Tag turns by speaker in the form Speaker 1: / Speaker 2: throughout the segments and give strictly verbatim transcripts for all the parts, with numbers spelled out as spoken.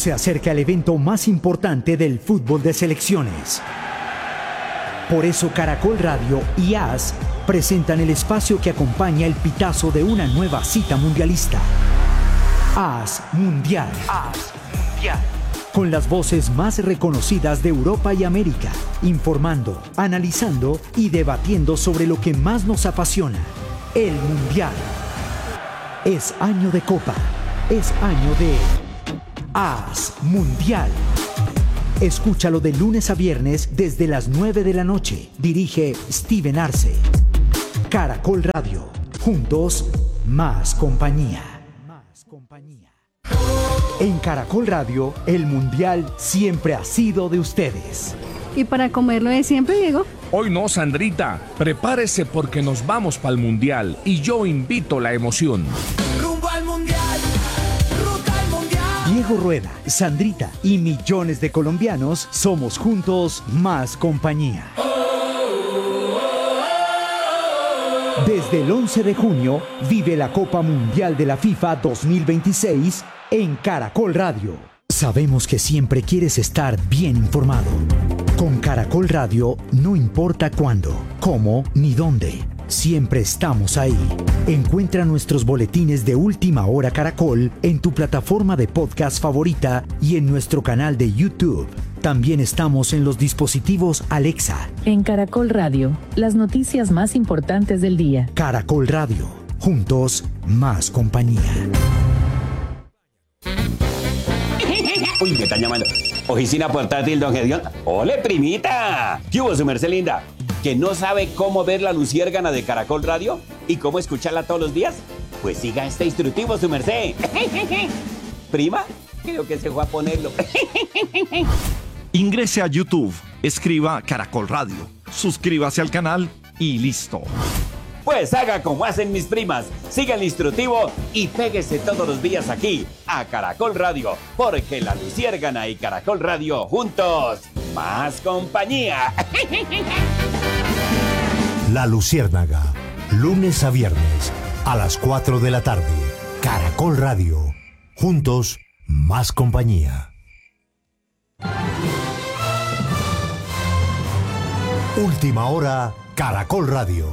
Speaker 1: Se acerca el evento más importante del fútbol de selecciones. Por eso Caracol Radio y A S presentan el espacio que acompaña el pitazo de una nueva cita mundialista. A S Mundial. A S Mundial. Con las voces más reconocidas de Europa y América, informando, analizando y debatiendo sobre lo que más nos apasiona, el Mundial. Es año de Copa, es año de A S Mundial. Escúchalo de lunes a viernes desde las nueve de la noche. Dirige Steven Arce. Caracol Radio. Juntos, más compañía. Más compañía. En Caracol Radio, el Mundial siempre ha sido de ustedes.
Speaker 2: ¿Y para comerlo de siempre, Diego?
Speaker 3: Hoy no, Sandrita. Prepárese porque nos vamos para el Mundial y yo invito la emoción.
Speaker 4: Rumbo al Mundial. Ruta al Mundial.
Speaker 1: Diego Rueda, Sandrita y millones de colombianos somos juntos más compañía. Desde el once de junio, vive la Copa Mundial de la FIFA dos mil veintiséis en Caracol Radio. Sabemos que siempre quieres estar bien informado. Con Caracol Radio, no importa cuándo, cómo ni dónde, siempre estamos ahí. Encuentra nuestros boletines de Última Hora Caracol en tu plataforma de podcast favorita y en nuestro canal de YouTube. También estamos en los dispositivos Alexa.
Speaker 5: En Caracol Radio, las noticias más importantes del día.
Speaker 1: Caracol Radio, juntos, más compañía.
Speaker 6: Uy, me están llamando. Oficina portátil, don Gedión. ¡Ole, primita! ¿Qué hubo, su merced linda? ¿Que no sabe cómo ver la luciérgana de Caracol Radio y cómo escucharla todos los días? Pues siga este instructivo, su merced. ¿Prima? Creo que se fue a ponerlo.
Speaker 7: Ingrese a YouTube, escriba Caracol Radio, suscríbase al canal y listo.
Speaker 6: Pues haga como hacen mis primas, siga el instructivo y péguese todos los días aquí a Caracol Radio, porque la luciérgana y Caracol Radio juntos, más compañía.
Speaker 8: La Luciérnaga, lunes a viernes a las cuatro de la tarde. Caracol Radio, juntos, más compañía. Última Hora, Caracol Radio.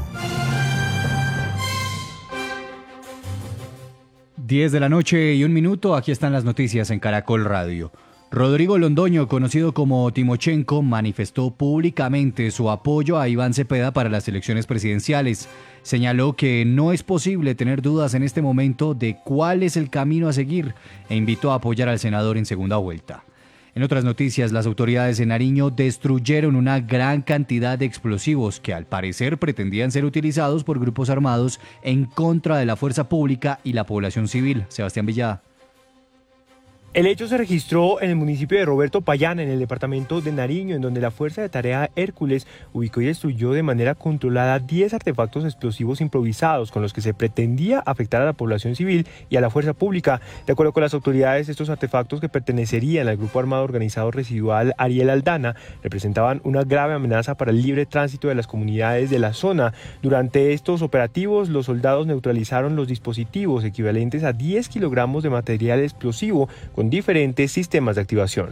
Speaker 9: diez de la noche y un minuto, aquí están las noticias en Caracol Radio. Rodrigo Londoño, conocido como Timochenko, manifestó públicamente su apoyo a Iván Cepeda para las elecciones presidenciales. Señaló que no es posible tener dudas en este momento de cuál es el camino a seguir e invitó a apoyar al senador en segunda vuelta. En otras noticias, las autoridades en Nariño destruyeron una gran cantidad de explosivos que al parecer pretendían ser utilizados por grupos armados en contra de la fuerza pública y la población civil. Sebastián Villada.
Speaker 10: El hecho se registró en el municipio de Roberto Payán, en el departamento de Nariño, en donde la Fuerza de Tarea Hércules ubicó y destruyó de manera controlada diez artefactos explosivos improvisados con los que se pretendía afectar a la población civil y a la fuerza pública. De acuerdo con las autoridades, estos artefactos que pertenecerían al grupo armado organizado residual Ariel Aldana representaban una grave amenaza para el libre tránsito de las comunidades de la zona. Durante estos operativos, los soldados neutralizaron los dispositivos equivalentes a diez kilogramos de material explosivo con diferentes sistemas de activación.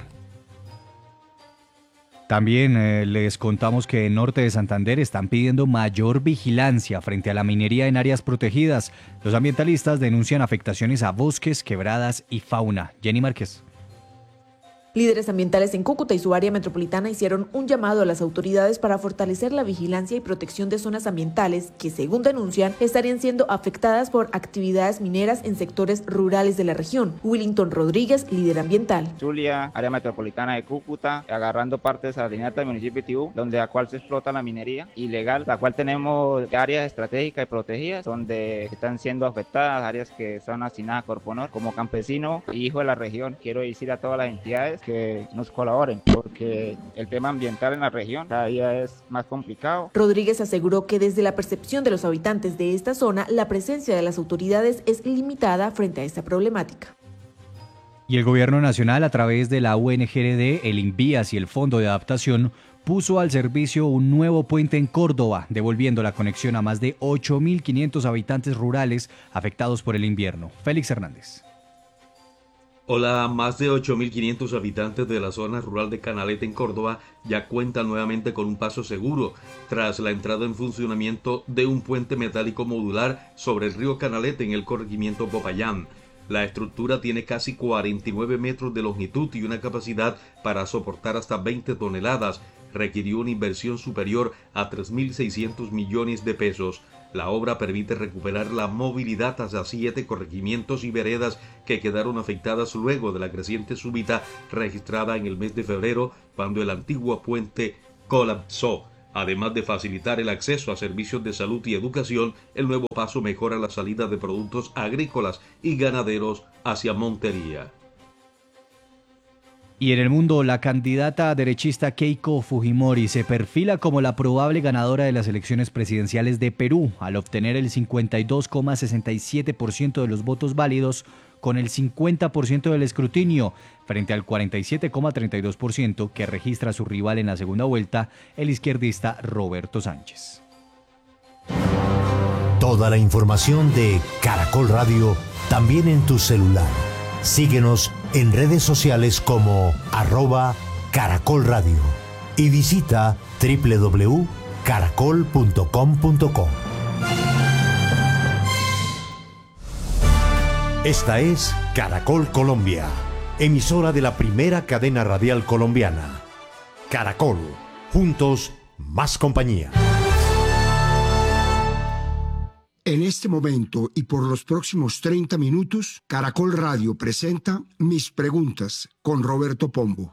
Speaker 9: También eh, les contamos que en Norte de Santander están pidiendo mayor vigilancia frente a la minería en áreas protegidas. Los ambientalistas denuncian afectaciones a bosques, quebradas y fauna. Jenny Márquez.
Speaker 11: Líderes ambientales en Cúcuta y su área metropolitana hicieron un llamado a las autoridades para fortalecer la vigilancia y protección de zonas ambientales que, según denuncian, estarían siendo afectadas por actividades mineras en sectores rurales de la región. Willington Rodríguez, líder ambiental.
Speaker 12: Zulia, área metropolitana de Cúcuta, agarrando parte de Sardinata del municipio de Tibú, donde a cual se explota la minería ilegal, la cual tenemos áreas estratégicas y protegidas, donde están siendo afectadas, áreas que son asignadas a Corponor. Como campesino y hijo de la región, quiero decir a todas las entidades que nos colaboren, porque el tema ambiental en la región cada día es más complicado.
Speaker 11: Rodríguez aseguró que desde la percepción de los habitantes de esta zona, la presencia de las autoridades es limitada frente a esta problemática.
Speaker 9: Y el gobierno nacional, a través de la U N G R D, el INVIAS y el Fondo de Adaptación, puso al servicio un nuevo puente en Córdoba, devolviendo la conexión a más de ocho mil quinientos habitantes rurales afectados por el invierno. Félix Hernández.
Speaker 13: Hola, más de ocho mil quinientos habitantes de la zona rural de Canaleta en Córdoba ya cuentan nuevamente con un paso seguro tras la entrada en funcionamiento de un puente metálico modular sobre el río Canaleta en el corregimiento Popayán. La estructura tiene casi cuarenta y nueve metros de longitud y una capacidad para soportar hasta veinte toneladas. Requirió una inversión superior a tres mil seiscientos millones de pesos. La obra permite recuperar la movilidad hacia siete corregimientos y veredas que quedaron afectadas luego de la creciente súbita registrada en el mes de febrero, cuando el antiguo puente colapsó. Además de facilitar el acceso a servicios de salud y educación, el nuevo paso mejora la salida de productos agrícolas y ganaderos hacia Montería.
Speaker 9: Y en el mundo, la candidata derechista Keiko Fujimori se perfila como la probable ganadora de las elecciones presidenciales de Perú, al obtener el cincuenta y dos coma sesenta y siete por ciento de los votos válidos con el cincuenta por ciento del escrutinio, frente al cuarenta y siete coma treinta y dos por ciento que registra su rival en la segunda vuelta, el izquierdista Roberto Sánchez.
Speaker 8: Toda la información de Caracol Radio también en tu celular. Síguenos en redes sociales como arroba Caracol Radio y visita doble u doble u doble u punto caracol punto com punto co. Esta es Caracol Colombia, emisora de la primera cadena radial colombiana. Caracol, juntos, más compañía.
Speaker 14: En este momento y por los próximos treinta minutos, Caracol Radio presenta Mis Preguntas con Roberto Pombo.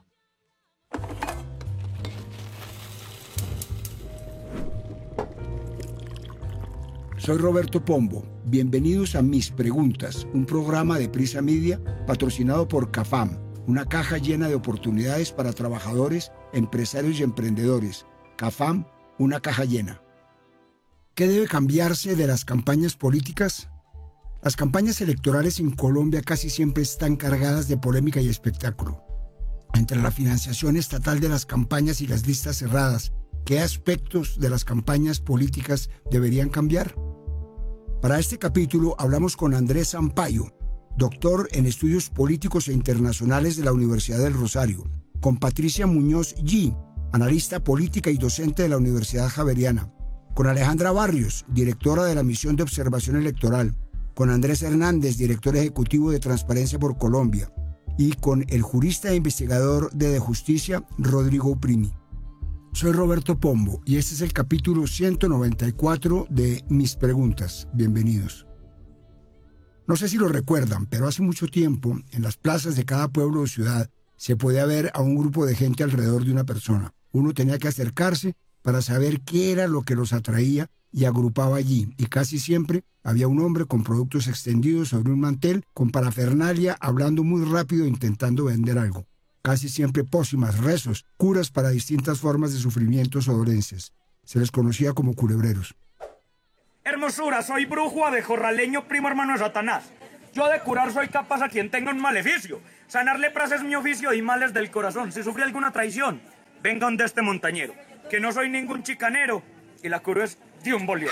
Speaker 14: Soy Roberto Pombo. Bienvenidos a Mis Preguntas, un programa de Prisa Media patrocinado por CAFAM, una caja llena de oportunidades para trabajadores, empresarios y emprendedores. CAFAM, una caja llena. ¿Qué debe cambiarse de las campañas políticas? Las campañas electorales en Colombia casi siempre están cargadas de polémica y espectáculo. Entre la financiación estatal de las campañas y las listas cerradas, ¿qué aspectos de las campañas políticas deberían cambiar? Para este capítulo hablamos con Andrés Sampaio, doctor en Estudios Políticos e Internacionales de la Universidad del Rosario, con Patricia Muñoz G., analista política y docente de la Universidad Javeriana, con Alejandra Barrios, directora de la Misión de Observación Electoral, con Andrés Hernández, director ejecutivo de Transparencia por Colombia, y con el jurista e investigador de De Justicia, Rodrigo Uprimi. Soy Roberto Pombo y este es el capítulo ciento noventa y cuatro de Mis Preguntas. Bienvenidos. No sé si lo recuerdan, pero hace mucho tiempo, en las plazas de cada pueblo o ciudad, se podía ver a un grupo de gente alrededor de una persona. Uno tenía que acercarse para saber qué era lo que los atraía y agrupaba allí, y casi siempre había un hombre con productos extendidos sobre un mantel, con parafernalia, hablando muy rápido e intentando vender algo. Casi siempre pócimas, rezos, curas para distintas formas de sufrimientos o dolencias. Se les conocía como culebreros.
Speaker 15: Hermosura, soy brujo, abejorraleño, primo hermano de Satanás. Yo de curar soy capaz a quien tenga un maleficio. Sanar lepras es mi oficio y males del corazón. Si sufrí alguna traición, vengan de este montañero, que no soy ningún chicanero, y la curo es de un bolívar.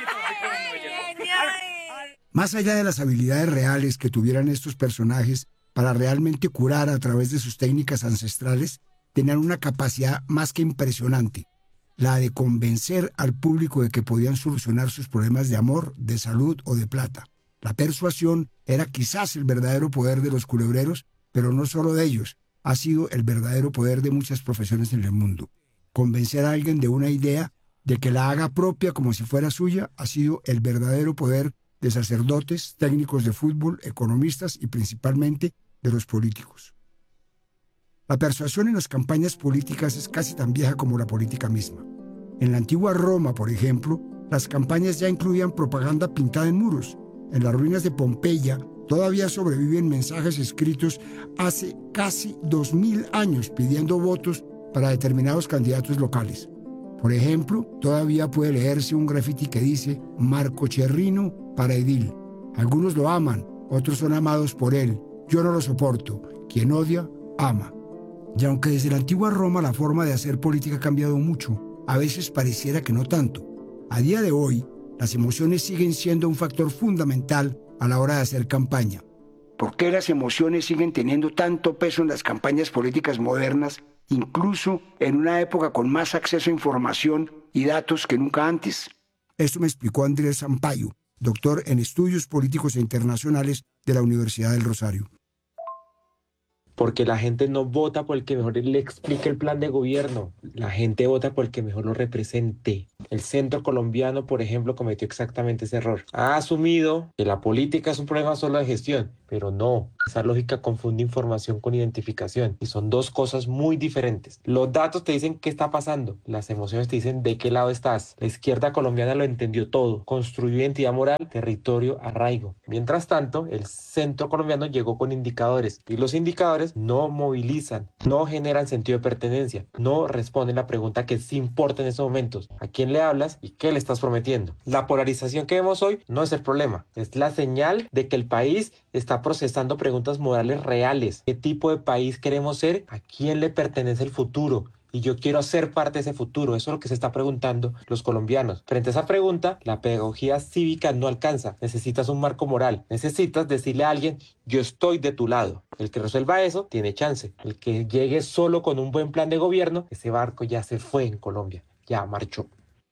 Speaker 14: Más allá de las habilidades reales que tuvieran estos personajes para realmente curar a través de sus técnicas ancestrales, tenían una capacidad más que impresionante, la de convencer al público de que podían solucionar sus problemas de amor, de salud o de plata. La persuasión era quizás el verdadero poder de los culebreros, pero no solo de ellos, ha sido el verdadero poder de muchas profesiones en el mundo. Convencer a alguien de una idea, de que la haga propia como si fuera suya, ha sido el verdadero poder de sacerdotes, técnicos de fútbol, economistas y principalmente de los políticos. La persuasión en las campañas políticas es casi tan vieja como la política misma. En la antigua Roma, por ejemplo, las campañas ya incluían propaganda pintada en muros. En las ruinas de Pompeya todavía sobreviven mensajes escritos hace casi dos mil años pidiendo votos para determinados candidatos locales. Por ejemplo, todavía puede leerse un grafiti que dice Marco Cherrino para edil. Algunos lo aman, otros son amados por él. Yo no lo soporto. Quien odia, ama. Y aunque desde la antigua Roma la forma de hacer política ha cambiado mucho, a veces pareciera que no tanto. A día de hoy, las emociones siguen siendo un factor fundamental a la hora de hacer campaña. ¿Por qué las emociones siguen teniendo tanto peso en las campañas políticas modernas, incluso en una época con más acceso a información y datos que nunca antes? Esto me explicó Andrés Sampaio, doctor en Estudios Políticos e Internacionales de la Universidad del Rosario.
Speaker 16: Porque la gente no vota por el que mejor le explique el plan de gobierno. La gente vota por el que mejor lo represente. El centro colombiano, por ejemplo, cometió exactamente ese error. Ha asumido que la política es un problema solo de gestión, pero no. Esa lógica confunde información con identificación y son dos cosas muy diferentes. Los datos te dicen qué está pasando, las emociones te dicen de qué lado estás. La izquierda colombiana lo entendió todo, construyó identidad moral, territorio, arraigo. Mientras tanto, el centro colombiano llegó con indicadores y los indicadores no movilizan, no generan sentido de pertenencia, no responden la pregunta que sí importa en estos momentos: ¿a quién le hablas y qué le estás prometiendo? La polarización que vemos hoy no es el problema, es la señal de que el país está procesando preguntas morales reales. ¿Qué tipo de país queremos ser? ¿A quién le pertenece el futuro? Y yo quiero ser parte de ese futuro. Eso es lo que se está preguntando los colombianos. Frente a esa pregunta, la pedagogía cívica no alcanza. Necesitas un marco moral. Necesitas decirle a alguien: yo estoy de tu lado. El que resuelva eso tiene chance. El que llegue solo con un buen plan de gobierno, ese barco ya se fue en Colombia. Ya marchó.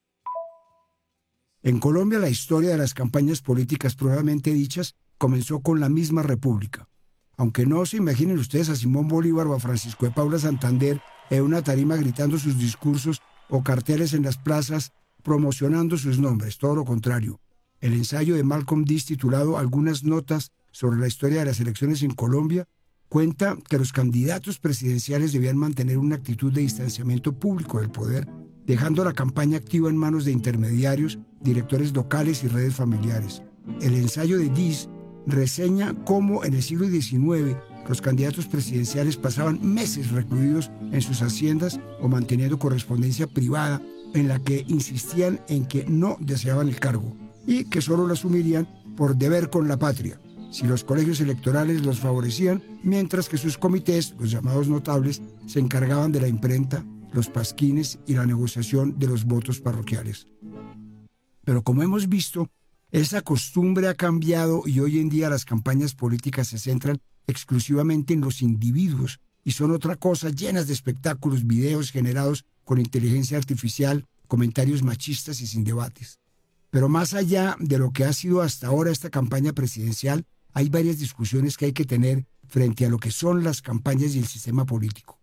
Speaker 14: En Colombia, la historia de las campañas políticas probablemente dichas comenzó con la misma república. Aunque no se imaginen ustedes a Simón Bolívar o a Francisco de Paula Santander en una tarima gritando sus discursos o carteles en las plazas promocionando sus nombres, todo lo contrario. El ensayo de Malcolm Diss, titulado Algunas notas sobre la historia de las elecciones en Colombia, cuenta que los candidatos presidenciales debían mantener una actitud de distanciamiento público del poder, dejando la campaña activa en manos de intermediarios, directores locales y redes familiares. El ensayo de Diss reseña cómo en el siglo diecinueve los candidatos presidenciales pasaban meses recluidos en sus haciendas o manteniendo correspondencia privada en la que insistían en que no deseaban el cargo y que solo lo asumirían por deber con la patria, si los colegios electorales los favorecían, mientras que sus comités, los llamados notables, se encargaban de la imprenta, los pasquines y la negociación de los votos parroquiales. Pero como hemos visto, esa costumbre ha cambiado y hoy en día las campañas políticas se centran exclusivamente en los individuos y son otra cosa, llenas de espectáculos, videos generados con inteligencia artificial, comentarios machistas y sin debates. Pero más allá de lo que ha sido hasta ahora esta campaña presidencial, hay varias discusiones que hay que tener frente a lo que son las campañas y el sistema político.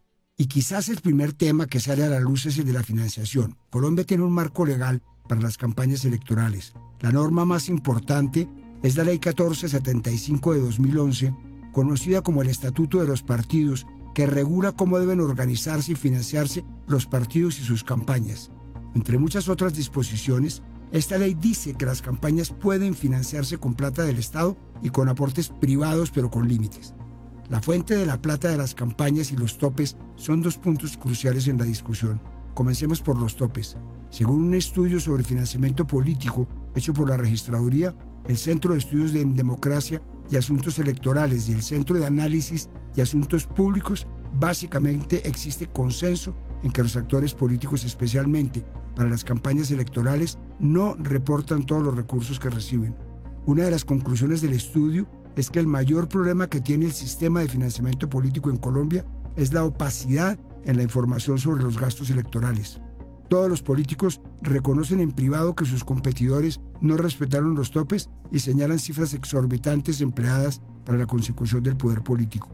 Speaker 14: Y quizás el primer tema que sale a la luz es el de la financiación. Colombia tiene un marco legal para las campañas electorales. La norma más importante es la Ley catorce setenta y cinco de dos mil once, conocida como el Estatuto de los Partidos, que regula cómo deben organizarse y financiarse los partidos y sus campañas. Entre muchas otras disposiciones, esta ley dice que las campañas pueden financiarse con plata del Estado y con aportes privados, pero con límites. La fuente de la plata de las campañas y los topes son dos puntos cruciales en la discusión. Comencemos por los topes. Según un estudio sobre financiamiento político hecho por la Registraduría, el Centro de Estudios de Democracia y Asuntos Electorales y el Centro de Análisis y Asuntos Públicos, básicamente existe consenso en que los actores políticos, especialmente para las campañas electorales, no reportan todos los recursos que reciben. Una de las conclusiones del estudio es que el mayor problema que tiene el sistema de financiamiento político en Colombia es la opacidad en la información sobre los gastos electorales. Todos los políticos reconocen en privado que sus competidores no respetaron los topes y señalan cifras exorbitantes empleadas para la consecución del poder político.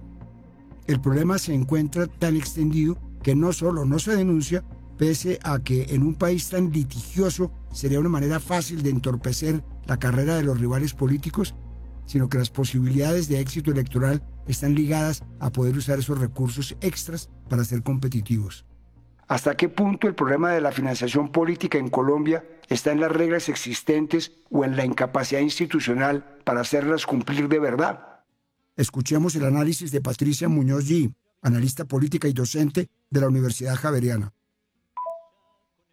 Speaker 14: El problema se encuentra tan extendido que no solo no se denuncia, pese a que en un país tan litigioso sería una manera fácil de entorpecer la carrera de los rivales políticos, sino que las posibilidades de éxito electoral están ligadas a poder usar esos recursos extras para ser competitivos. ¿Hasta qué punto el problema de la financiación política en Colombia está en las reglas existentes o en la incapacidad institucional para hacerlas cumplir de verdad? Escuchemos el análisis de Patricia Muñoz G., analista política y docente de la Universidad Javeriana.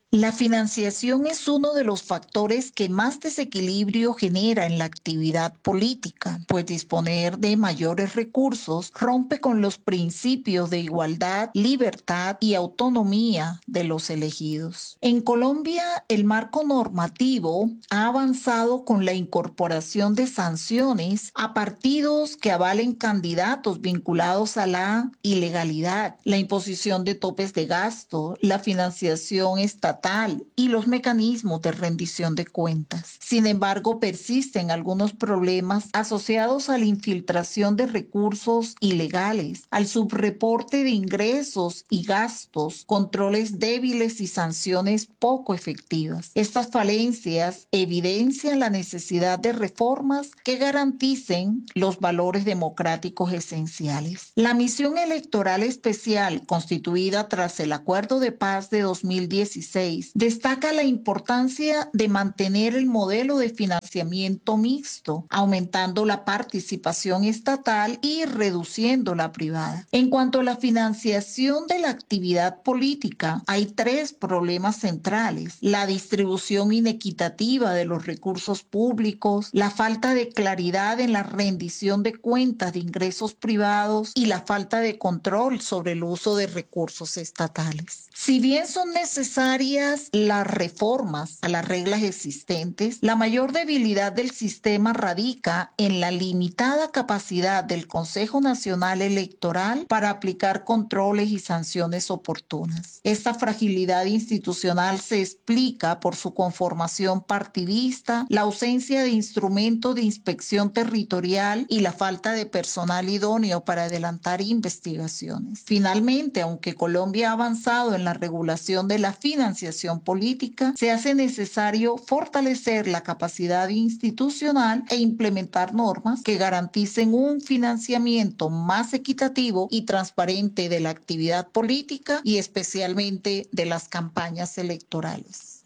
Speaker 17: La financiación es uno de los factores que más desequilibrio genera en la actividad política, pues disponer de mayores recursos rompe con los principios de igualdad, libertad y autonomía de los elegidos. En Colombia, el marco normativo ha avanzado con la incorporación de sanciones a partidos que avalen candidatos vinculados a la ilegalidad, la imposición de topes de gasto, la financiación estatal y los mecanismos de rendición de cuentas. Sin embargo, persisten algunos problemas asociados a la infiltración de recursos ilegales, al subreporte de ingresos y gastos, controles débiles y sanciones poco efectivas. Estas falencias evidencian la necesidad de reformas que garanticen los valores democráticos esenciales. La misión electoral especial constituida tras el Acuerdo de Paz de dos mil dieciséis destaca la importancia de mantener el modelo de financiamiento mixto, aumentando la participación estatal y reduciendo la privada. En cuanto a la financiación de la actividad política, hay tres problemas centrales: la distribución inequitativa de los recursos públicos, la falta de claridad en la rendición de cuentas de ingresos privados y la falta de control sobre el uso de recursos estatales. Si bien son necesarias las reformas a las reglas existentes, la mayor debilidad del sistema radica en la limitada capacidad del Consejo Nacional Electoral para aplicar controles y sanciones oportunas. Esta fragilidad institucional se explica por su conformación partidista, la ausencia de instrumentos de inspección territorial y la falta de personal idóneo para adelantar investigaciones. Finalmente, aunque Colombia ha avanzado en la regulación de la financiación política, se hace necesario fortalecer la capacidad institucional e implementar normas que garanticen un financiamiento más equitativo y transparente de la actividad política y especialmente de las campañas electorales.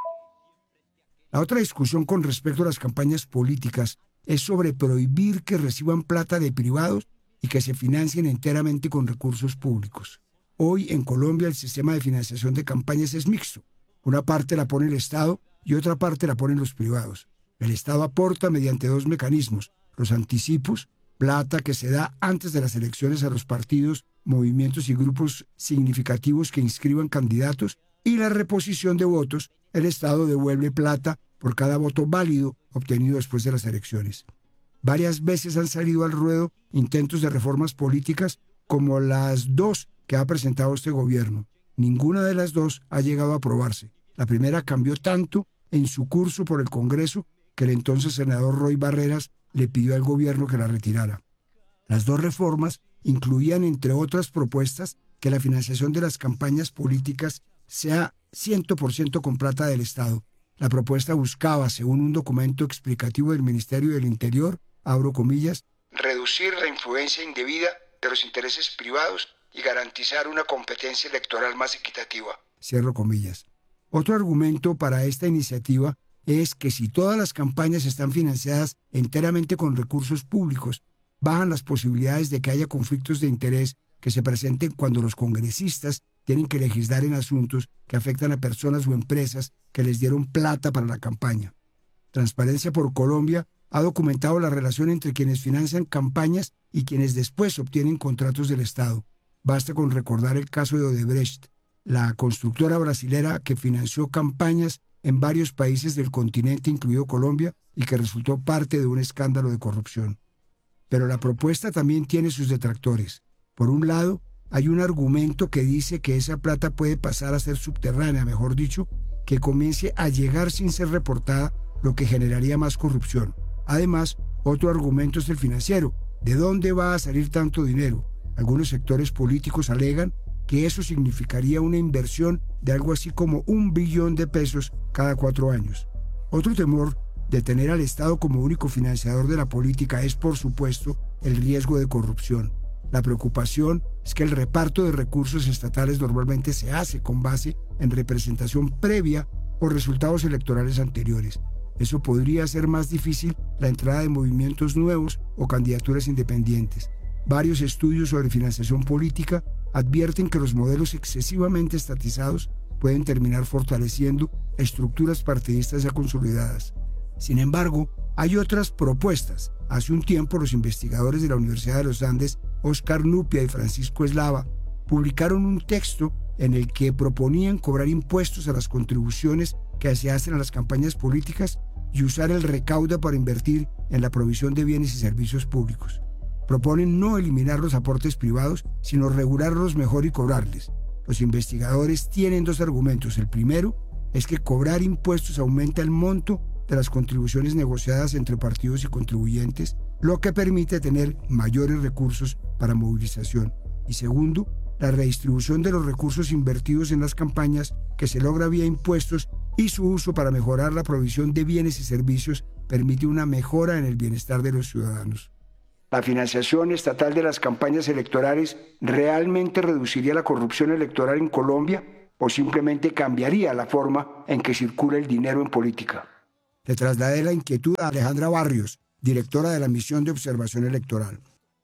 Speaker 14: La otra discusión con respecto a las campañas políticas es sobre prohibir que reciban plata de privados y que se financien enteramente con recursos públicos. Hoy en Colombia el sistema de financiación de campañas es mixto. Una parte la pone el Estado y otra parte la ponen los privados. El Estado aporta mediante dos mecanismos: los anticipos, plata que se da antes de las elecciones a los partidos, movimientos y grupos significativos que inscriban candidatos, y la reposición de votos. El Estado devuelve plata por cada voto válido obtenido después de las elecciones. Varias veces han salido al ruedo intentos de reformas políticas como las dos que ha presentado este gobierno. Ninguna de las dos ha llegado a aprobarse. La primera cambió tanto en su curso por el Congreso que el entonces senador Roy Barreras le pidió al gobierno que la retirara. Las dos reformas incluían, entre otras propuestas, que la financiación de las campañas políticas sea cien por ciento con plata del Estado. La propuesta buscaba, según un documento explicativo del Ministerio del Interior, abro comillas, reducir la influencia indebida de los intereses privados y garantizar una competencia electoral más equitativa. Cierro comillas. Otro argumento para esta iniciativa es que si todas las campañas están financiadas enteramente con recursos públicos, bajan las posibilidades de que haya conflictos de interés que se presenten cuando los congresistas tienen que legislar en asuntos que afectan a personas o empresas que les dieron plata para la campaña. Transparencia por Colombia ha documentado la relación entre quienes financian campañas y quienes después obtienen contratos del Estado. Basta con recordar el caso de Odebrecht, la constructora brasilera que financió campañas en varios países del continente, incluido Colombia, y que resultó parte de un escándalo de corrupción. Pero la propuesta también tiene sus detractores. Por un lado, hay un argumento que dice que esa plata puede pasar a ser subterránea, mejor dicho, que comience a llegar sin ser reportada, lo que generaría más corrupción. Además, otro argumento es el financiero. ¿De dónde va a salir tanto dinero? Algunos sectores políticos alegan que eso significaría una inversión de algo así como un billón de pesos cada cuatro años. Otro temor de tener al Estado como único financiador de la política es, por supuesto, el riesgo de corrupción. La preocupación es que el reparto de recursos estatales normalmente se hace con base en representación previa o resultados electorales anteriores. Eso podría hacer más difícil la entrada de movimientos nuevos o candidaturas independientes. Varios estudios sobre financiación política advierten que los modelos excesivamente estatizados pueden terminar fortaleciendo estructuras partidistas ya consolidadas. Sin embargo, hay otras propuestas. Hace un tiempo, los investigadores de la Universidad de los Andes, Oscar Nupia y Francisco Eslava, publicaron un texto en el que proponían cobrar impuestos a las contribuciones que se hacen a las campañas políticas y usar el recaudo para invertir en la provisión de bienes y servicios públicos. Proponen no eliminar los aportes privados, sino regularlos mejor y cobrarles. Los investigadores tienen dos argumentos. El primero es que cobrar impuestos aumenta el monto de las contribuciones negociadas entre partidos y contribuyentes, lo que permite tener mayores recursos para movilización. Y segundo, la redistribución de los recursos invertidos en las campañas que se logra vía impuestos y su uso para mejorar la provisión de bienes y servicios permite una mejora en el bienestar de los ciudadanos. ¿La financiación estatal de las campañas electorales realmente reduciría la corrupción electoral en Colombia o simplemente cambiaría la forma en que circula el dinero en política? Le trasladé la inquietud a Alejandra Barrios, directora de la Misión de Observación Electoral.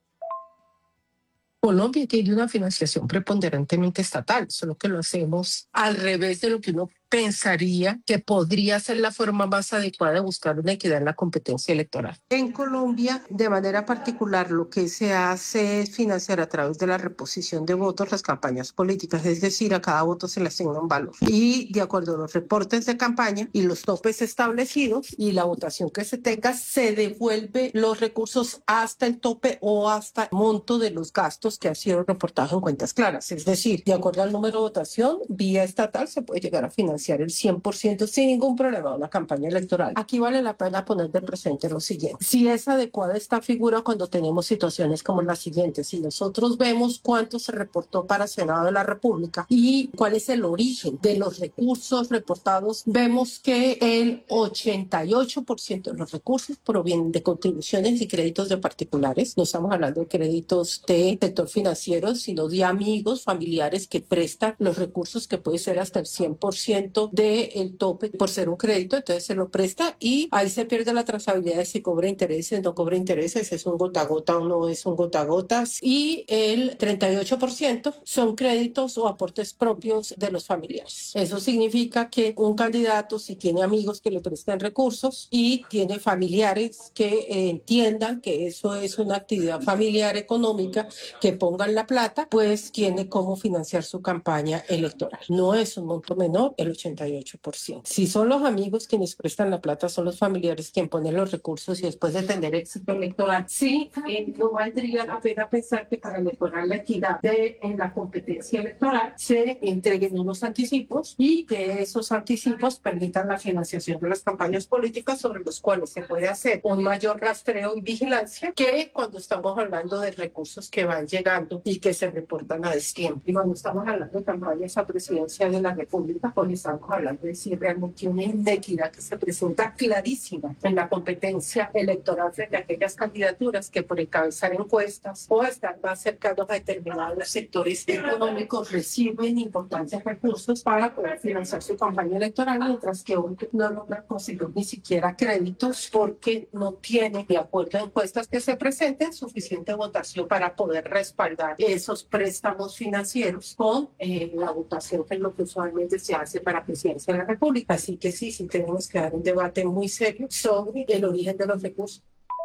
Speaker 18: Colombia tiene una financiación preponderantemente estatal, solo que lo hacemos al revés de lo que uno pensaría que podría ser la forma más adecuada de buscar una equidad en la competencia electoral. En Colombia, de manera particular, lo que se hace es financiar a través de la reposición de votos las campañas políticas, es decir, a cada voto se le asigna un valor. Y de acuerdo a los reportes de campaña y los topes establecidos y la votación que se tenga, se devuelve los recursos hasta el tope o hasta el monto de los gastos que ha sido reportado en cuentas claras. Es decir, de acuerdo al número de votación, vía estatal se puede llegar a financiar el cien por ciento sin ningún problema una campaña electoral. Aquí vale la pena poner de presente lo siguiente. Si es adecuada esta figura cuando tenemos situaciones como la siguiente, si nosotros vemos cuánto se reportó para Senado de la República y cuál es el origen de los recursos reportados, vemos que el ochenta y ocho por ciento de los recursos provienen de contribuciones y créditos de particulares. No estamos hablando de créditos de sector financiero, sino de amigos, familiares que prestan los recursos, que puede ser hasta el cien por ciento del tope por ser un crédito. Entonces se lo presta y ahí se pierde la trazabilidad de si cobra intereses, no cobra intereses, es un gota a gota o no es un gota a gotas. Y el treinta y ocho por ciento son créditos o aportes propios de los familiares. Eso significa que un candidato, si tiene amigos que le presten recursos y tiene familiares que eh, entiendan que eso es una actividad familiar económica, que pongan la plata, pues tiene cómo financiar su campaña electoral. No es un monto menor, el ochenta y ocho por ciento. Si son los amigos quienes prestan la plata, son los familiares quienes ponen los recursos y después de tener éxito electoral, sí, eh, no valdría la pena pensar que para mejorar la equidad de, en la competencia electoral se entreguen unos anticipos y que esos anticipos permitan la financiación de las campañas políticas, sobre los cuales se puede hacer un mayor rastreo y vigilancia que cuando estamos hablando de recursos que van llegando y que se reportan a destiempo. Y cuando estamos hablando de campañas a presidencia de la República, pues estamos hablando de si realmente una inequidad que se presenta clarísima en la competencia electoral frente a aquellas candidaturas que por encabezar encuestas o estar más cercanos a determinados sectores económicos reciben importantes recursos para poder financiar su campaña electoral, mientras que hoy no logran conseguir ni siquiera créditos porque no tienen, de acuerdo a encuestas que se presenten, suficiente votación para poder respaldar esos préstamos financieros con eh, la votación que es lo que usualmente se hace para presidencia de la República. Así que sí, sí tenemos que dar un debate muy serio sobre el origen de los recursos.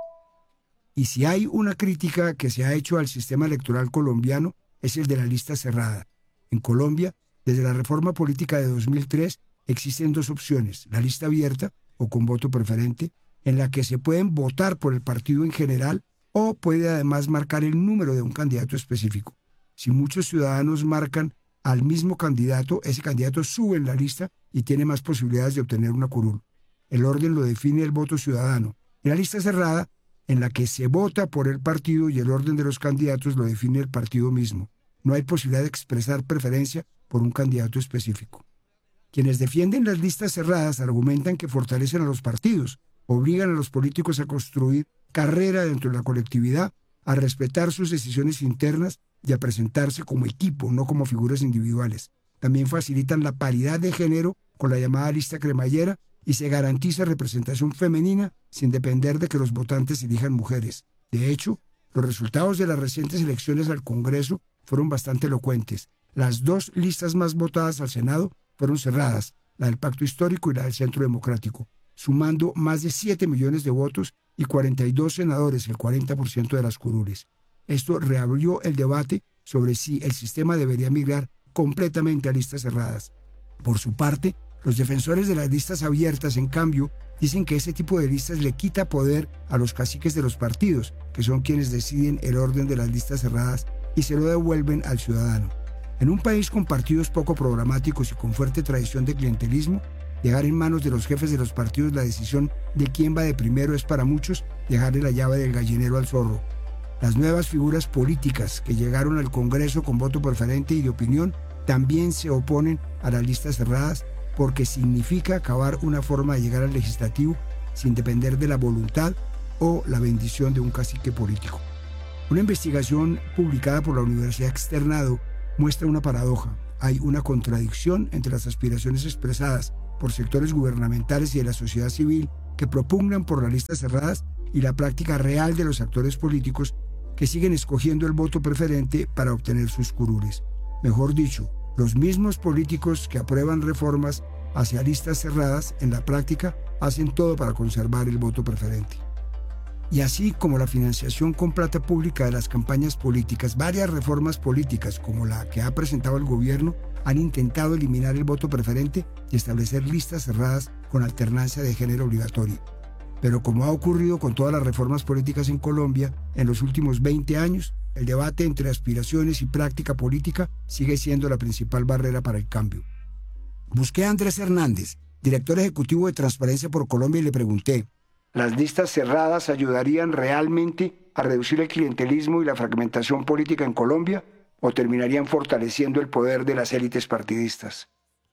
Speaker 14: Y si hay una crítica que se ha hecho al sistema electoral colombiano, es el de la lista cerrada. En Colombia, desde la reforma política de dos mil tres, existen dos opciones: la lista abierta o con voto preferente, en la que se pueden votar por el partido en general o puede además marcar el número de un candidato específico. Si muchos ciudadanos marcan al mismo candidato, ese candidato sube en la lista y tiene más posibilidades de obtener una curul. El orden lo define el voto ciudadano. En la lista cerrada, en la que se vota por el partido y el orden de los candidatos lo define el partido mismo. No hay posibilidad de expresar preferencia por un candidato específico. Quienes defienden las listas cerradas argumentan que fortalecen a los partidos, obligan a los políticos a construir carrera dentro de la colectividad, a respetar sus decisiones internas y a presentarse como equipo, no como figuras individuales. También facilitan la paridad de género con la llamada lista cremallera y se garantiza representación femenina sin depender de que los votantes elijan mujeres. De hecho, los resultados de las recientes elecciones al Congreso fueron bastante elocuentes. Las dos listas más votadas al Senado fueron cerradas, la del Pacto Histórico y la del Centro Democrático, sumando más de siete millones de votos y cuarenta y dos senadores, el cuarenta por ciento de las curules. Esto reabrió el debate sobre si el sistema debería migrar completamente a listas cerradas. Por su parte, los defensores de las listas abiertas, en cambio, dicen que ese tipo de listas le quita poder a los caciques de los partidos, que son quienes deciden el orden de las listas cerradas, y se lo devuelven al ciudadano. En un país con partidos poco programáticos y con fuerte tradición de clientelismo, dejar en manos de los jefes de los partidos la decisión de quién va de primero es para muchos dejarle la llave del gallinero al zorro. Las nuevas figuras políticas que llegaron al Congreso con voto preferente y de opinión también se oponen a las listas cerradas porque significa acabar una forma de llegar al legislativo sin depender de la voluntad o la bendición de un cacique político. Una investigación publicada por la Universidad Externado muestra una paradoja. Hay una contradicción entre las aspiraciones expresadas por sectores gubernamentales y de la sociedad civil que propugnan por las listas cerradas y la práctica real de los actores políticos que siguen escogiendo el voto preferente para obtener sus curules. Mejor dicho, los mismos políticos que aprueban reformas hacia listas cerradas, en la práctica, hacen todo para conservar el voto preferente. Y así como la financiación con plata pública de las campañas políticas, varias reformas políticas, como la que ha presentado el gobierno, han intentado eliminar el voto preferente y establecer listas cerradas con alternancia de género obligatoria. Pero como ha ocurrido con todas las reformas políticas en Colombia en los últimos veinte años, el debate entre aspiraciones y práctica política sigue siendo la principal barrera para el cambio. Busqué a Andrés Hernández, director ejecutivo de Transparencia por Colombia, y le pregunté, ¿las listas cerradas ayudarían realmente a reducir el clientelismo y la fragmentación política en Colombia o terminarían fortaleciendo el poder de las élites partidistas?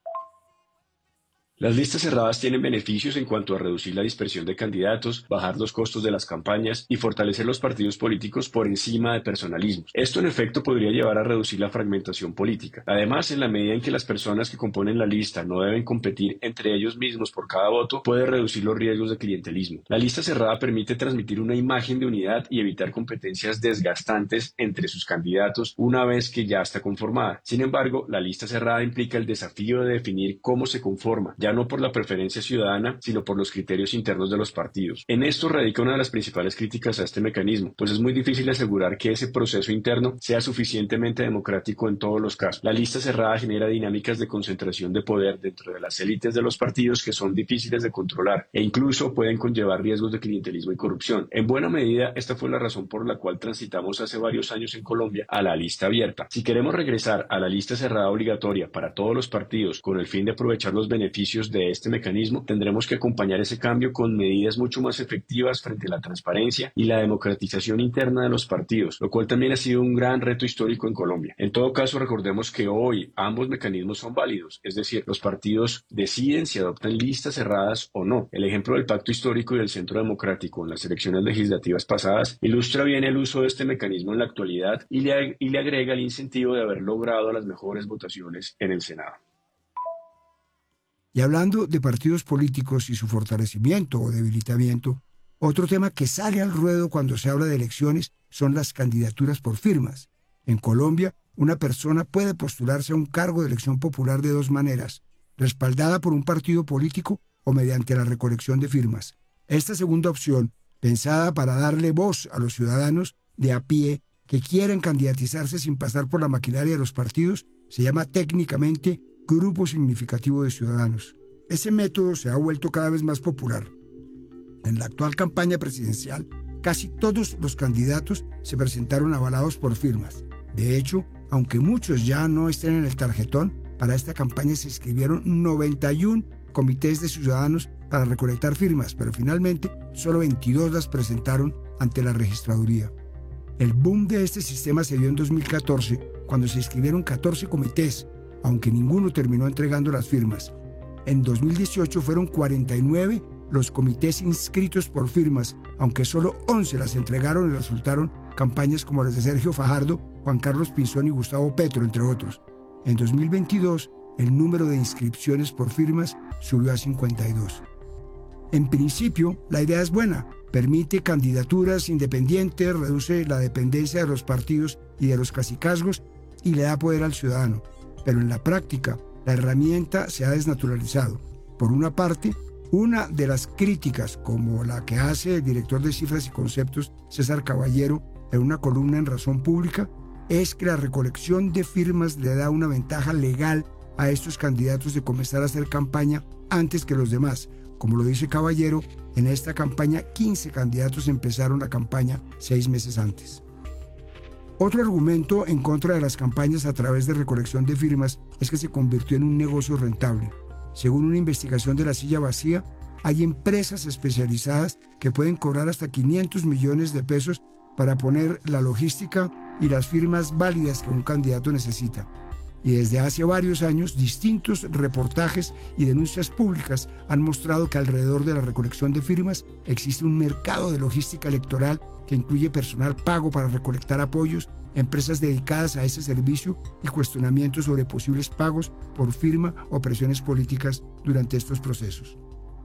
Speaker 19: Las listas cerradas tienen beneficios en cuanto a reducir la dispersión de candidatos, bajar los costos de las campañas y fortalecer los partidos políticos por encima de personalismos. Esto en efecto podría llevar a reducir la fragmentación política. Además, en la medida en que las personas que componen la lista no deben competir entre ellos mismos por cada voto, puede reducir los riesgos de clientelismo. La lista cerrada permite transmitir una imagen de unidad y evitar competencias desgastantes entre sus candidatos una vez que ya está conformada. Sin embargo, la lista cerrada implica el desafío de definir cómo se conforma, ya no por la preferencia ciudadana, sino por los criterios internos de los partidos. En esto radica una de las principales críticas a este mecanismo, pues es muy difícil asegurar que ese proceso interno sea suficientemente democrático en todos los casos. La lista cerrada genera dinámicas de concentración de poder dentro de las élites de los partidos que son difíciles de controlar e incluso pueden conllevar riesgos de clientelismo y corrupción. En buena medida, esta fue la razón por la cual transitamos hace varios años en Colombia a la lista abierta. Si queremos regresar a la lista cerrada obligatoria para todos los partidos con el fin de aprovechar los beneficios de este mecanismo, tendremos que acompañar ese cambio con medidas mucho más efectivas frente a la transparencia y la democratización interna de los partidos, lo cual también ha sido un gran reto histórico en Colombia. En todo caso, recordemos que hoy ambos mecanismos son válidos, es decir, los partidos deciden si adoptan listas cerradas o no. El ejemplo del Pacto Histórico y del Centro Democrático en las elecciones legislativas pasadas ilustra bien el uso de este mecanismo en la actualidad y le, y le agrega el incentivo de haber logrado las mejores votaciones en el Senado.
Speaker 14: Y hablando de partidos políticos y su fortalecimiento o debilitamiento, otro tema que sale al ruedo cuando se habla de elecciones son las candidaturas por firmas. En Colombia, una persona puede postularse a un cargo de elección popular de dos maneras, respaldada por un partido político o mediante la recolección de firmas. Esta segunda opción, pensada para darle voz a los ciudadanos de a pie que quieren candidatizarse sin pasar por la maquinaria de los partidos, se llama técnicamente grupo significativo de ciudadanos. Ese método se ha vuelto cada vez más popular. En la actual campaña presidencial, casi todos los candidatos se presentaron avalados por firmas. De hecho, aunque muchos ya no estén en el tarjetón, para esta campaña se inscribieron noventa y uno comités de ciudadanos para recolectar firmas, pero finalmente solo veintidós las presentaron ante la registraduría. El boom de este sistema se dio en dos mil catorce, cuando se inscribieron catorce comités, aunque ninguno terminó entregando las firmas. En dos mil dieciocho fueron cuarenta y nueve los comités inscritos por firmas, aunque solo once las entregaron y resultaron campañas como las de Sergio Fajardo, Juan Carlos Pinzón y Gustavo Petro, entre otros. En dos mil veintidós, el número de inscripciones por firmas subió a cincuenta y dos. En principio, la idea es buena. Permite candidaturas independientes, reduce la dependencia de los partidos y de los cacicazgos y le da poder al ciudadano. Pero en la práctica, la herramienta se ha desnaturalizado. Por una parte, una de las críticas, como la que hace el director de Cifras y Conceptos, César Caballero, en una columna en Razón Pública, es que la recolección de firmas le da una ventaja legal a estos candidatos de comenzar a hacer campaña antes que los demás. Como lo dice Caballero, en esta campaña quince candidatos empezaron la campaña seis meses antes. Otro argumento en contra de las campañas a través de recolección de firmas es que se convirtió en un negocio rentable. Según una investigación de La Silla Vacía, hay empresas especializadas que pueden cobrar hasta quinientos millones de pesos para poner la logística y las firmas válidas que un candidato necesita. Y desde hace varios años, distintos reportajes y denuncias públicas han mostrado que alrededor de la recolección de firmas existe un mercado de logística electoral que incluye personal pago para recolectar apoyos, empresas dedicadas a ese servicio y cuestionamientos sobre posibles pagos por firma o presiones políticas durante estos procesos.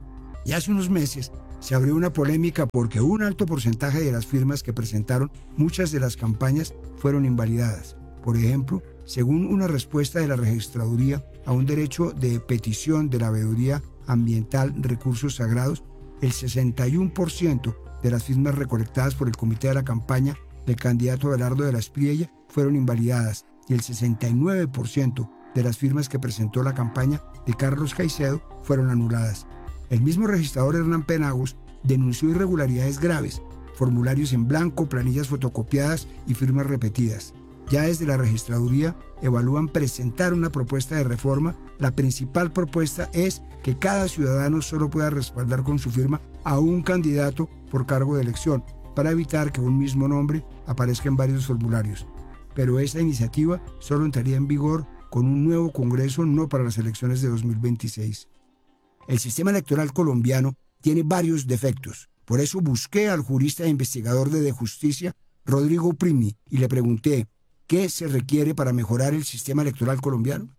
Speaker 14: Y hace unos meses se abrió una polémica porque un alto porcentaje de las firmas que presentaron muchas de las campañas fueron invalidadas. Por ejemplo, según una respuesta de la Registraduría a un derecho de petición de la Veeduría Ambiental Recursos Sagrados, el sesenta y uno por ciento de las firmas recolectadas por el comité de la campaña del candidato Abelardo de la Espriella fueron invalidadas y el sesenta y nueve por ciento de las firmas que presentó la campaña de Carlos Caicedo fueron anuladas. El mismo registrador Hernán Penagos denunció irregularidades graves, formularios en blanco, planillas fotocopiadas y firmas repetidas. Ya desde la registraduría evalúan presentar una propuesta de reforma. La principal propuesta es que cada ciudadano solo pueda respaldar con su firma a un candidato por cargo de elección, para evitar que un mismo nombre aparezca en varios formularios. Pero esta iniciativa solo entraría en vigor con un nuevo Congreso, no para las elecciones de dos mil veintiséis. El sistema electoral colombiano tiene varios defectos. Por eso busqué al jurista e investigador de De Justicia, Rodrigo Primi, y le pregunté, ¿qué se requiere para mejorar el sistema electoral colombiano?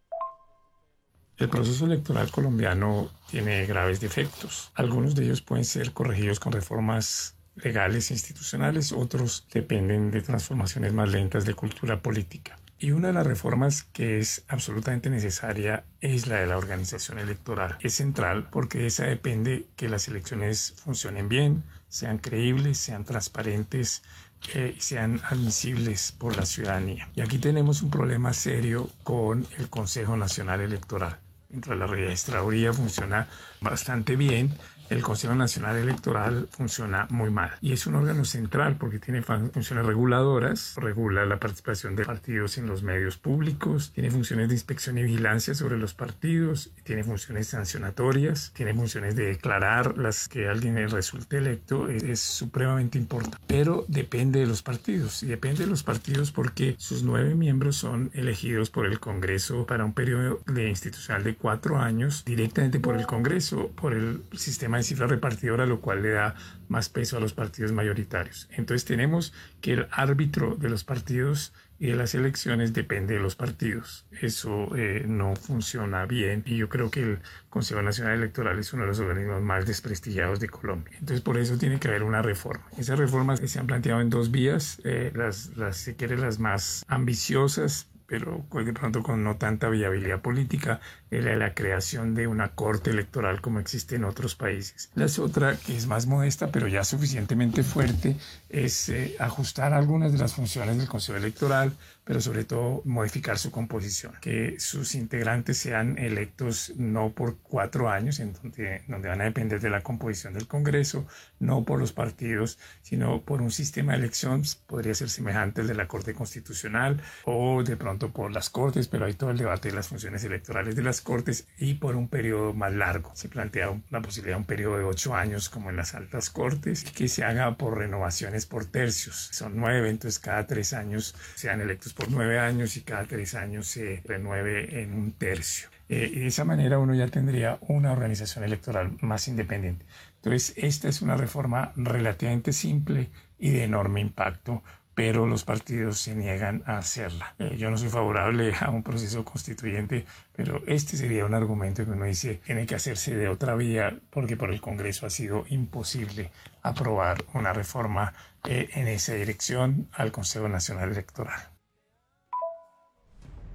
Speaker 20: El proceso electoral colombiano tiene graves defectos. Algunos de ellos pueden ser corregidos con reformas legales e institucionales, otros dependen de transformaciones más lentas de cultura política. Y una de las reformas que es absolutamente necesaria es la de la organización electoral. Es central porque de esa depende que las elecciones funcionen bien, sean creíbles, sean transparentes, Eh, sean admisibles por la ciudadanía. Y aquí tenemos un problema serio con el Consejo Nacional Electoral. Mientras la registraduría funciona bastante bien, el Consejo Nacional Electoral funciona muy mal. Y es un órgano central porque tiene funciones reguladoras, regula la participación de partidos en los medios públicos, tiene funciones de inspección y vigilancia sobre los partidos, tiene funciones sancionatorias, tiene funciones de declarar las que alguien resulte electo. Es, es supremamente importante. Pero depende de los partidos. Y depende de los partidos porque sus nueve miembros son elegidos por el Congreso para un periodo de institucional de cuatro años, directamente por el Congreso, por el sistema de cifra repartidora, lo cual le da más peso a los partidos mayoritarios. Entonces tenemos que el árbitro de los partidos y de las elecciones depende de los partidos. Eso eh, no funciona bien y yo creo que el Consejo Nacional Electoral es uno de los organismos más desprestigiados de Colombia. Entonces por eso tiene que haber una reforma. Esas reformas se han planteado en dos vías, eh, las, las, si quiere, las más ambiciosas, pero de pronto con no tanta viabilidad política, es la, la creación de una corte electoral como existe en otros países. La otra, que es más modesta, pero ya suficientemente fuerte, es eh, ajustar algunas de las funciones del Consejo Electoral, pero sobre todo modificar su composición, que sus integrantes sean electos no por cuatro años, en donde, donde van a depender de la composición del Congreso, no por los partidos, sino por un sistema de elección, podría ser semejante al de la Corte Constitucional, o de pronto por las Cortes, pero hay todo el debate de las funciones electorales de las Cortes, y por un periodo más largo. Se plantea la posibilidad de un periodo de ocho años como en las altas Cortes, que se haga por renovaciones por tercios. Son nueve, entonces cada tres años sean electos por nueve años y cada tres años se renueve en un tercio. Eh, y de esa manera uno ya tendría una organización electoral más independiente. Entonces esta es una reforma relativamente simple y de enorme impacto, pero los partidos se niegan a hacerla. Eh, yo no soy favorable a un proceso constituyente, pero este sería un argumento que uno dice tiene que hacerse de otra vía porque por el Congreso ha sido imposible aprobar una reforma eh, en esa dirección al Consejo Nacional Electoral.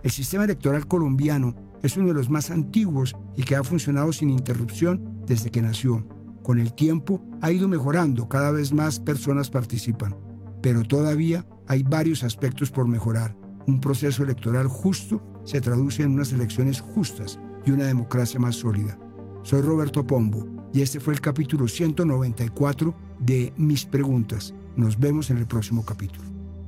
Speaker 14: El sistema electoral colombiano es uno de los más antiguos y que ha funcionado sin interrupción desde que nació. Con el tiempo ha ido mejorando, cada vez más personas participan, pero todavía hay varios aspectos por mejorar. Un proceso electoral justo se traduce en unas elecciones justas y una democracia más sólida. Soy Roberto Pombo y este fue el capítulo ciento noventa y cuatro de Mis Preguntas. Nos vemos en el próximo capítulo.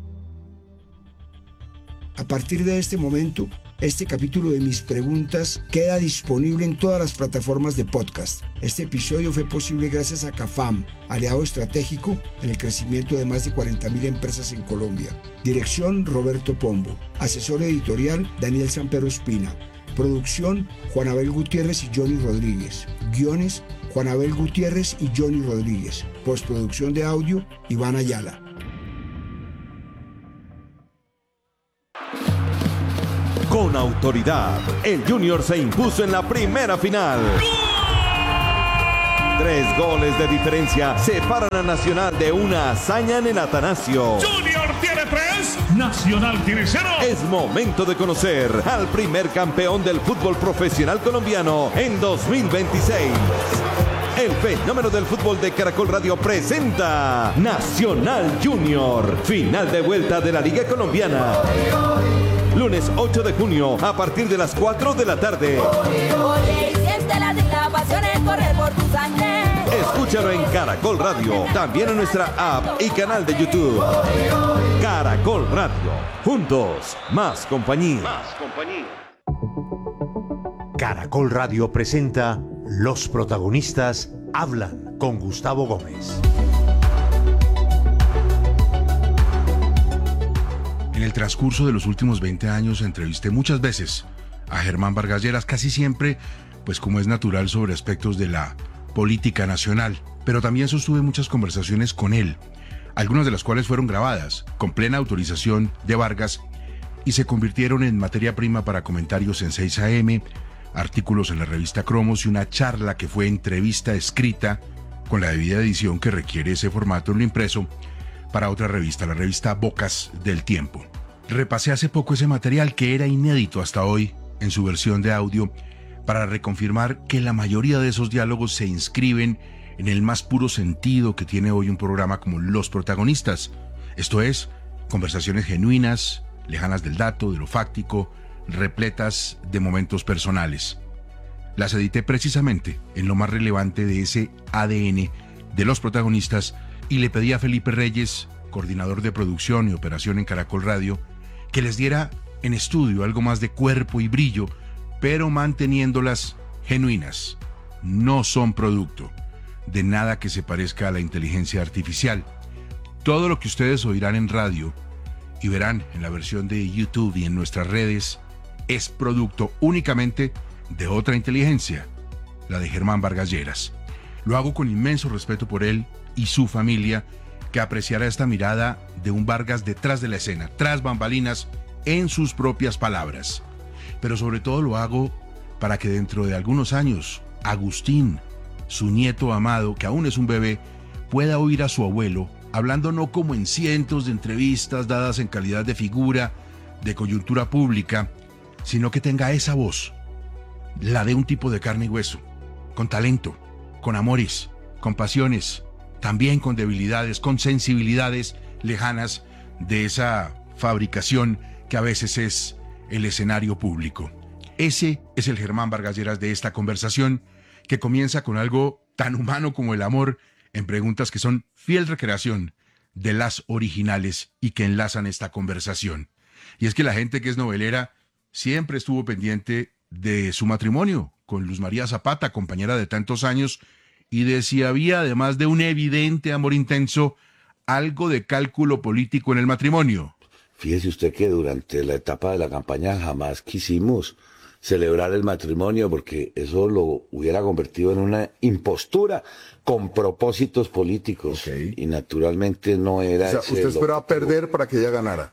Speaker 14: A partir de este momento, este capítulo de Mis Preguntas queda disponible en todas las plataformas de podcast. Este episodio fue posible gracias a CAFAM, aliado estratégico en el crecimiento de más de cuarenta mil empresas en Colombia. Dirección Roberto Pombo. Asesor editorial Daniel Sampero Espina. Producción Juan Abel Gutiérrez y Johnny Rodríguez. Guiones Juan Abel Gutiérrez y Johnny Rodríguez. Postproducción de audio Iván Ayala.
Speaker 21: Con autoridad, el Junior se impuso en la primera final. Tres goles de diferencia separan a Nacional de una hazaña en el Atanasio.
Speaker 22: Junior tiene tres, Nacional tiene cero.
Speaker 21: Es momento de conocer al primer campeón del fútbol profesional colombiano en dos mil veintiséis. El fenómeno del fútbol de Caracol Radio presenta Nacional Junior, final de vuelta de la Liga Colombiana. Lunes ocho de junio a partir de las cuatro de la tarde. Escúchalo en Caracol Radio, también en nuestra app y canal de YouTube. Caracol Radio, juntos, más compañía. Más compañía.
Speaker 8: Caracol Radio presenta Los protagonistas hablan con Gustavo Gómez.
Speaker 23: En el transcurso de los últimos veinte años entrevisté muchas veces a Germán Vargas Lleras, casi siempre, pues como es natural, sobre aspectos de la política nacional, pero también sostuve muchas conversaciones con él, algunas de las cuales fueron grabadas con plena autorización de Vargas y se convirtieron en materia prima para comentarios en seis A M, artículos en la revista Cromos y una charla que fue entrevista escrita con la debida edición que requiere ese formato en lo impreso para otra revista, la revista Bocas del Tiempo. Repasé hace poco ese material que era inédito hasta hoy en su versión de audio para reconfirmar que la mayoría de esos diálogos se inscriben en el más puro sentido que tiene hoy un programa como Los Protagonistas. Esto es, conversaciones genuinas, lejanas del dato, de lo fáctico, repletas de momentos personales. Las edité precisamente en lo más relevante de ese A D N de Los Protagonistas y le pedí a Felipe Reyes, coordinador de producción y operación en Caracol Radio, que les diera en estudio algo más de cuerpo y brillo, pero manteniéndolas genuinas. No son producto de nada que se parezca a la inteligencia artificial. Todo lo que ustedes oirán en radio y verán en la versión de YouTube y en nuestras redes es producto únicamente de otra inteligencia, la de Germán Vargas Lleras. Lo hago con inmenso respeto por él y su familia, que apreciará esta mirada de un Vargas detrás de la escena, tras bambalinas, en sus propias palabras. Pero sobre todo lo hago para que dentro de algunos años, Agustín, su nieto amado, que aún es un bebé, pueda oír a su abuelo hablando no como en cientos de entrevistas dadas en calidad de figura, de coyuntura pública, sino que tenga esa voz, la de un tipo de carne y hueso, con talento, con amores, con pasiones, también con debilidades, con sensibilidades lejanas de esa fabricación que a veces es el escenario público. Ese es el Germán Vargas Lleras de esta conversación, que comienza con algo tan humano como el amor, en preguntas que son fiel recreación de las originales y que enlazan esta conversación. Y es que la gente que es novelera siempre estuvo pendiente de su matrimonio con Luz María Zapata, compañera de tantos años, y de si había, además de un evidente amor intenso, algo de cálculo político en el matrimonio.
Speaker 24: Fíjese usted que durante la etapa de la campaña jamás quisimos celebrar el matrimonio porque eso lo hubiera convertido en una impostura con propósitos políticos. Okay. Y naturalmente no era...
Speaker 25: O sea, usted esperaba perder para que ella ganara.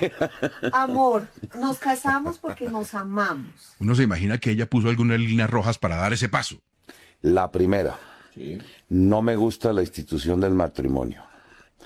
Speaker 26: Amor, nos casamos porque nos amamos.
Speaker 23: Uno se imagina que ella puso algunas líneas rojas para dar ese paso.
Speaker 24: La primera, sí. No me gusta la institución del matrimonio.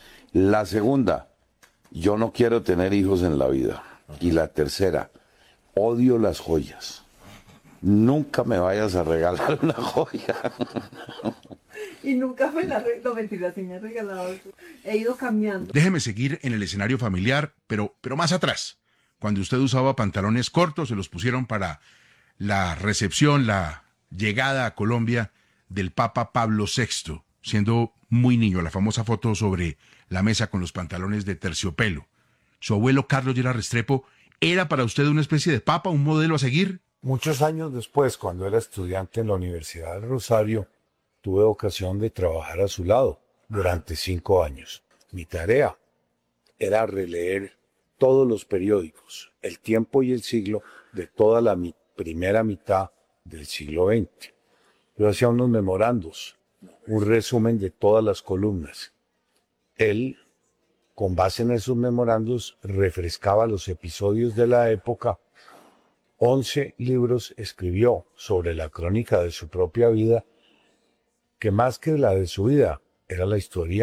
Speaker 24: La segunda, yo no quiero tener hijos en la vida. Okay. Y la tercera, Odio las joyas. Nunca me vayas a regalar una joya.
Speaker 26: Y nunca me la re... no, mentira, sí me ha regalado. He ido cambiando.
Speaker 23: Déjeme seguir en el escenario familiar, pero, pero más atrás. Cuando usted usaba pantalones cortos, se los pusieron para la recepción, la llegada a Colombia del Papa Pablo sexto, siendo muy niño, la famosa foto sobre la mesa con los pantalones de terciopelo. Su abuelo Carlos Lleras Restrepo, ¿era para usted una especie de papa, un modelo a seguir?
Speaker 1: Muchos años después, cuando era estudiante en la Universidad del Rosario, tuve ocasión de trabajar a su lado durante cinco años. Mi tarea era releer todos los periódicos, El Tiempo y El Siglo, de toda la mi- primera mitad del siglo veinte. Yo hacía unos memorandos, un resumen de todas las columnas. Él, con base en esos memorandos, refrescaba los episodios de la época. Once libros escribió sobre la crónica de su propia vida, que más que la de su vida, era la historia